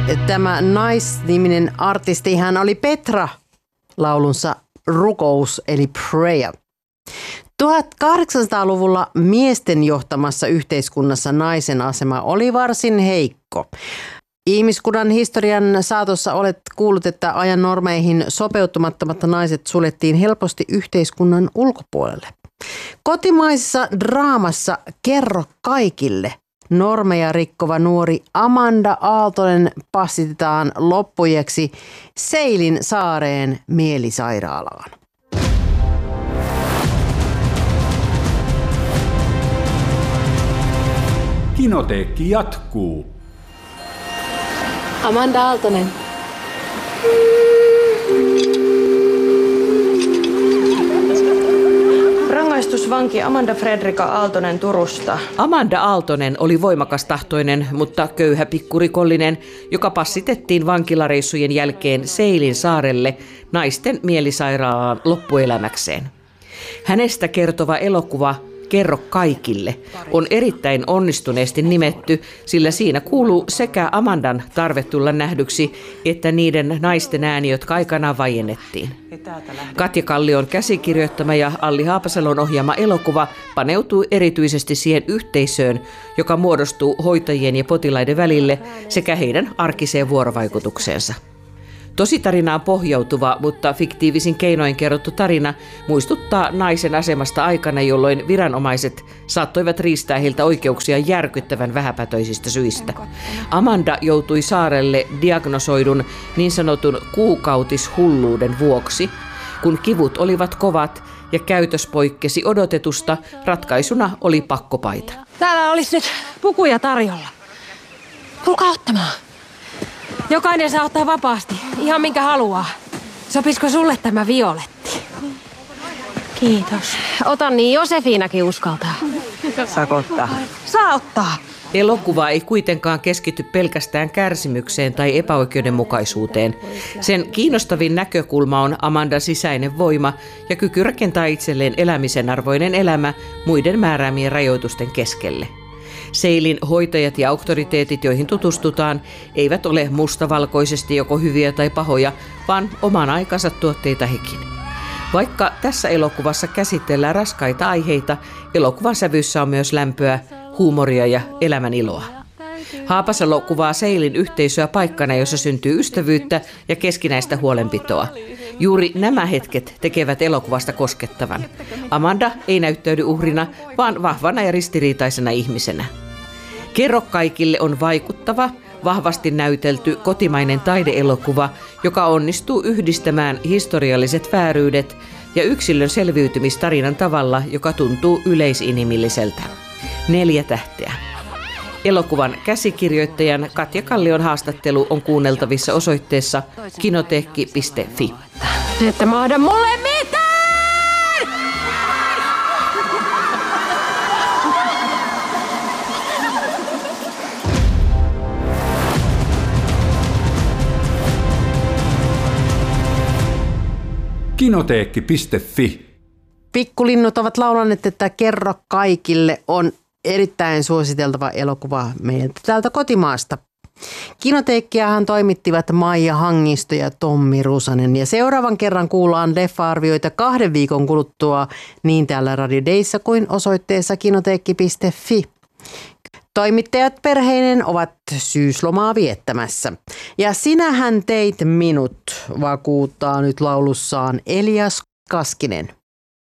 tämä naisniminen artisti, hän oli Petra laulunsa Rukous eli Prayer. 1800-luvulla miesten johtamassa yhteiskunnassa naisen asema oli varsin heikko. Ihmiskunnan historian saatossa olet kuullut, että ajan normeihin sopeutumattomat naiset suljettiin helposti yhteiskunnan ulkopuolelle. Kotimaisessa draamassa Kerro kaikille normeja rikkova nuori Amanda Aaltonen passitetaan loppujeksi Seilin saareen mielisairaalaan. Kinoteekki jatkuu. Amanda Aaltonen. Rangaistusvanki Amanda Fredrika Aaltonen Turusta. Amanda Aaltonen oli voimakastahtoinen, mutta köyhä pikkurikollinen, joka passitettiin vankilareissujen jälkeen Seilin saarelle naisten mielisairaalaan loppuelämäkseen. Hänestä kertova elokuva Kerro kaikille on erittäin onnistuneesti nimetty, sillä siinä kuuluu sekä Amandan tarve tulla nähdyksi, että niiden naisten ääni, jotka aikanaan vaiennettiin. Katja Kallion käsikirjoittama ja Alli Haapasalon ohjaama elokuva paneutuu erityisesti siihen yhteisöön, joka muodostuu hoitajien ja potilaiden välille sekä heidän arkiseen vuorovaikutukseensa. Tositarinaan pohjautuva, mutta fiktiivisin keinoin kerrottu tarina muistuttaa naisen asemasta aikana, jolloin viranomaiset saattoivat riistää heiltä oikeuksia järkyttävän vähäpätöisistä syistä. Amanda joutui saarelle diagnosoidun niin sanotun kuukautishulluuden vuoksi. Kun kivut olivat kovat ja käytös poikkesi odotetusta, ratkaisuna oli pakkopaita. Täällä olisi nyt pukuja tarjolla. Tulkaa ottamaan. Jokainen saa ottaa vapaasti, ihan minkä haluaa. Sopisiko sulle tämä violetti? Kiitos. Otan niin, Josefinakin uskaltaa. Saako ottaa? Saa ottaa. Elokuva ei kuitenkaan keskity pelkästään kärsimykseen tai epäoikeudenmukaisuuteen. Sen kiinnostavin näkökulma on Amandan sisäinen voima ja kyky rakentaa itselleen elämisen arvoinen elämä muiden määräämien rajoitusten keskelle. Seilin hoitajat ja auktoriteetit, joihin tutustutaan, eivät ole mustavalkoisesti joko hyviä tai pahoja, vaan oman aikansa tuotteita hekin. Vaikka tässä elokuvassa käsitellään raskaita aiheita, elokuvan sävyssä on myös lämpöä, huumoria ja elämän iloa. Haapasalo kuvaa Seilin yhteisöä paikkana, jossa syntyy ystävyyttä ja keskinäistä huolenpitoa. Juuri nämä hetket tekevät elokuvasta koskettavan. Amanda ei näyttäydy uhrina, vaan vahvana ja ristiriitaisena ihmisenä. Kerro kaikille on vaikuttava, vahvasti näytelty kotimainen taideelokuva, joka onnistuu yhdistämään historialliset vääryydet ja yksilön selviytymistarinan tavalla, joka tuntuu yleisinhimilliseltä. 4 tähteä. Elokuvan käsikirjoittajan Katja Kallion haastattelu on kuunneltavissa osoitteessa kinoteekki.fi. Ette mahda mulle mitään! Kinoteekki.fi. Pikkulinnut ovat laulanneet, että Kerro kaikille on erittäin suositeltava elokuva meiltä täältä kotimaasta. Kinoteekkiahan toimittivat Maija Hangisto ja Tommi Rusanen. Ja seuraavan kerran kuullaan leffa-arvioita 2 viikon kuluttua niin täällä Radio Dayssa kuin osoitteessa kinoteekki.fi. Toimittajat perheinen ovat syyslomaa viettämässä. Ja sinähän teit minut, vakuuttaa nyt laulussaan Elias Kaskinen.